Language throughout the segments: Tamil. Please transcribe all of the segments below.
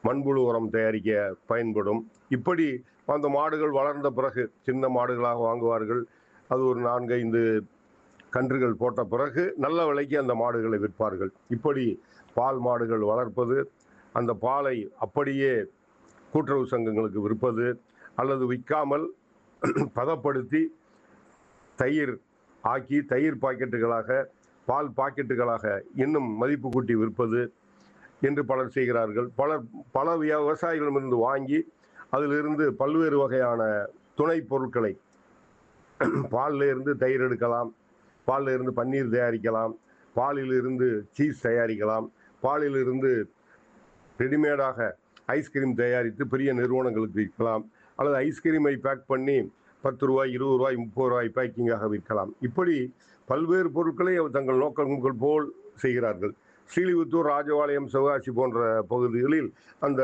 மண்புழு உரம் தயாரிக்க பயன்படும். இப்படி அந்த மாடுகள் வளர்ந்த பிறகு சின்ன மாடுகளாக வாங்குவார்கள். அது ஒரு 4-5 கன்றுகள் போட்ட பிறகு நல்ல விலைக்கு அந்த மாடுகளை விற்பார்கள். இப்படி பால் மாடுகள் வளர்ப்பது, அந்த பாலை அப்படியே கூட்டுறவு சங்கங்களுக்கு விற்பது, அல்லது விற்காமல் பதப்படுத்தி தயிர் ஆக்கி தயிர் பாக்கெட்டுகளாக, பால் பாக்கெட்டுகளாக இன்னும் மதிப்பு கூட்டி விற்பது என்று பலர் செய்கிறார்கள். பல விவசாயிகளிடமிருந்து வாங்கி அதிலிருந்து பல்வேறு வகையான துணை பொருட்களை, பாலில் இருந்து தயிர் எடுக்கலாம், பாலில் இருந்து பன்னீர் தயாரிக்கலாம், பாலில் இருந்து சீஸ் தயாரிக்கலாம், பாலில் இருந்து ரெடிமேடாக ஐஸ்கிரீம் தயாரித்து பெரிய நிறுவனங்களுக்கு விற்கலாம், அல்லது ஐஸ்கிரீமை பேக் பண்ணி 10 ரூபாய், 20 ரூபாய், 30 ரூபாய் பேக்கிங்காக விற்கலாம். இப்படி பல்வேறு பொருட்களை தங்கள் நோக்கங்கள் போல் செய்கிறார்கள். ஸ்ரீலிபுத்தூர், ராஜபாளையம், சிவகாசி போன்ற பகுதிகளில் அந்த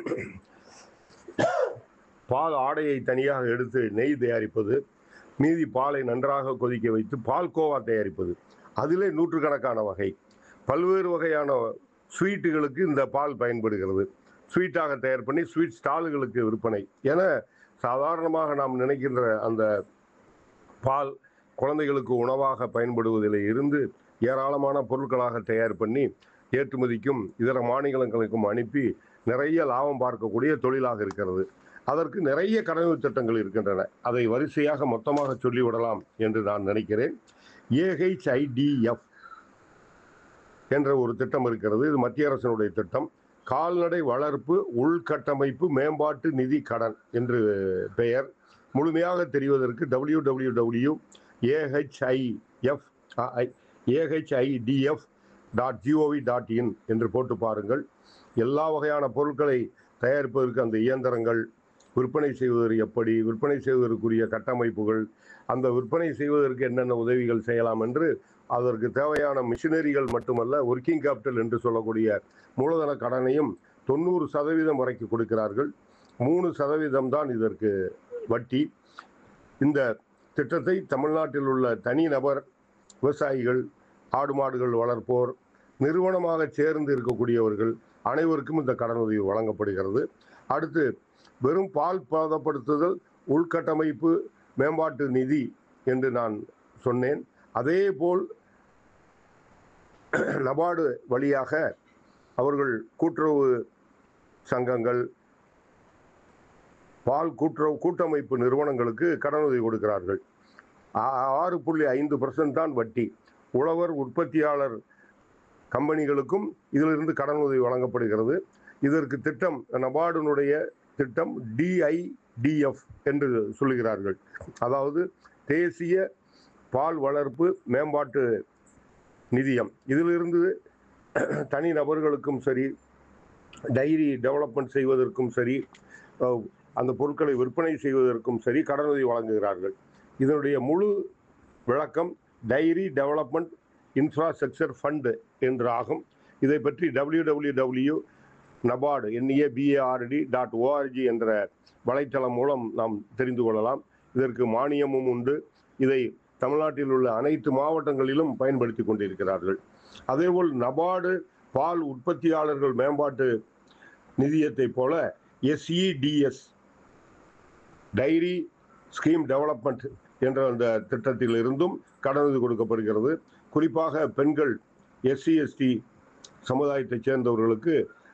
பால் ஆடையை தனியாக எடுத்து நெய் தயாரிப்பது, மீதி பாலை நன்றாக கொதிக்க வைத்து பால் கோவா தயாரிப்பது, அதிலே நூற்றுக்கணக்கான வகை பல்வேறு வகையான ஸ்வீட்டுகளுக்கு இந்த பால் பயன்படுகிறது. ஸ்வீட்டாக தயார் பண்ணி ஸ்வீட் ஸ்டாலுகளுக்கு விற்பனை என சாதாரணமாக நாம் நினைக்கின்ற அந்த பால் குழந்தைகளுக்கு உணவாக பயன்படுவதில் இருந்து ஏராளமான பொருட்களாக தயார் பண்ணி ஏற்றுமதிக்கும் இதர மாநிலங்களுக்கும் அனுப்பி நிறைய லாபம் பார்க்கக்கூடிய தொழிலாக இருக்கிறது. அதற்கு நிறைய கடனுதவி திட்டங்கள் இருக்கின்றன. அதை வரிசையாக மொத்தமாக சொல்லிவிடலாம் என்று நான் நினைக்கிறேன். AHIDF என்ற ஒரு திட்டம் இருக்கிறது. இது மத்திய அரசினுடைய திட்டம். கால்நடை வளர்ப்பு உள்கட்டமைப்பு மேம்பாட்டு நிதி கடன் என்று பெயர். முழுமையாக தெரிவதற்கு www.ahidf.gov.in என்று போட்டு பாருங்கள். எல்லா வகையான பொருட்களை தயாரிப்பதற்கு அந்த இயந்திரங்கள், விற்பனை செய்வதற்கு எப்படி, விற்பனை செய்வதற்குரிய கட்டமைப்புகள், அந்த விற்பனை செய்வதற்கு என்னென்ன உதவிகள் செய்யலாம் என்று, அதற்கு தேவையான மிஷினரிகள் மட்டுமல்ல, ஒர்க்கிங் கேபிட்டல் என்று சொல்லக்கூடிய மூலதன கடனையும் 90% வரைக்கும் கொடுக்கிறார்கள். 3% தான் இதற்கு வட்டி. இந்த திட்டத்தை தமிழ்நாட்டில் உள்ள தனிநபர் விவசாயிகள், ஆடு மாடுகள் வளர்ப்போர், நிறுவனமாக சேர்ந்து இருக்கக்கூடியவர்கள் அனைவருக்கும் இந்த கடனுதவி வழங்கப்படுகிறது. அடுத்து வெறும் பால் பதப்படுத்துதல் உள்கட்டமைப்பு மேம்பாட்டு நிதி என்று நான் சொன்னேன். அதே போல் நபார்டு வழியாக அவர்கள் கூட்டுறவு சங்கங்கள், பால் கூட்டமைப்பு நிறுவனங்களுக்கு கடனுதவி கொடுக்கிறார்கள். 6.5% தான் வட்டி. உழவர் உற்பத்தியாளர் கம்பெனிகளுக்கும் இதிலிருந்து கடனுதவி வழங்கப்படுகிறது. இதற்கு திட்டம், நபார்டினுடைய திட்டம் DIDF என்று சொல்லுகிறார்கள். அதாவது தேசிய பால் வளர்ப்பு மேம்பாட்டு நிதியம். இதிலிருந்து தனி நபர்களுக்கும் சரி, டைரி டெவலப்மெண்ட் செய்வதற்கும் சரி, அந்த பொருட்களை விற்பனை செய்வதற்கும் சரி கடனுதவி வழங்குகிறார்கள். இதனுடைய முழு விளக்கம் டைரி டெவலப்மெண்ட் இன்ஃப்ராஸ்ட்ரக்சர் ஃபண்ட் என்று ஆகும். இதை பற்றி www.nabard.org என்ற வலைத்தளம் மூலம் நாம் தெரிந்து கொள்ளலாம். இதற்கு மானியமும் உண்டு. இதை தமிழ்நாட்டில் உள்ள அனைத்து மாவட்டங்களிலும் பயன்படுத்தி கொண்டிருக்கிறார்கள். அதேபோல் நபார்டு பால் உற்பத்தியாளர்கள் மேம்பாட்டு நிதியத்தை போல SEDS டைரி ஸ்கீம் டெவலப்மெண்ட் என்ற அந்த திட்டத்தில் இருந்தும் கடனுதவி கொடுக்கப்படுகிறது. குறிப்பாக பெண்கள், SC/ST சமுதாயத்தைச் சேர்ந்தவர்களுக்கு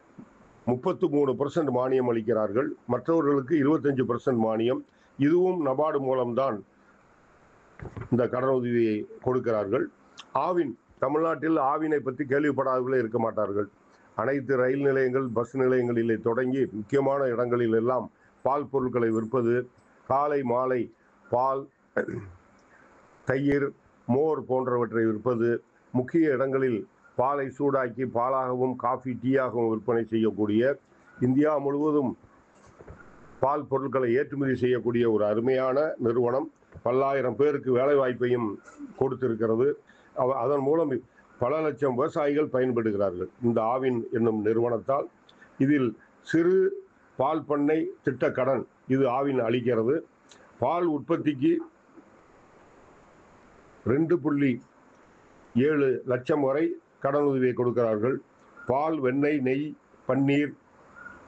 33% மானியம் அளிக்கிறார்கள். மற்றவர்களுக்கு 25% மானியம். இதுவும் நபார்டு மூலம்தான் இந்த கடனுதவியை கொடுக்கிறார்கள். ஆவின், தமிழ்நாட்டில் ஆவினை பற்றி கேள்விப்படாதவர்களே இருக்க மாட்டார்கள். அனைத்து ரயில் நிலையங்கள், பஸ் நிலையங்களிலே தொடங்கி முக்கியமான இடங்களில் எல்லாம் பால் பொருட்களை விற்பது, காலை மாலை பால், தயிர், மோர் போன்றவற்றை விற்பது, முக்கிய இடங்களில் பாலை சூடாக்கி பாலாகவும் காஃபி, டீயாகவும் விற்பனை செய்யக்கூடிய, இந்தியா முழுவதும் பால் பொருட்களை ஏற்றுமதி செய்யக்கூடிய ஒரு அருமையான நிறுவனம். பல்லாயிரம் பேருக்கு வேலை வாய்ப்பையும் கொடுத்திருக்கிறது. அதன் மூலம் பல லட்சம் விவசாயிகள் பயன்படுகிறார்கள் இந்த ஆவின் என்னும் நிறுவனத்தால். இதில் சிறு பால் பண்ணை திட்ட கடன் இது ஆவின் அளிக்கிறது. பால் உற்பத்திக்கு 2.7 லட்சம் வரை கடனுதவியை கொடுக்கிறார்கள். பால், வெண்ணெய், நெய், பன்னீர்,